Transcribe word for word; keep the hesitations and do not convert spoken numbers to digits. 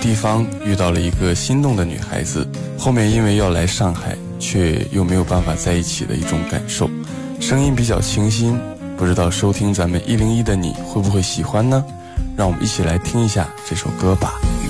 地方遇到了一个心动的女孩子，后面因为要来上海却又没有办法在一起的一种感受。声音比较清新，不知道收听咱们一零一的你会不会喜欢呢？让我们一起来听一下这首歌吧。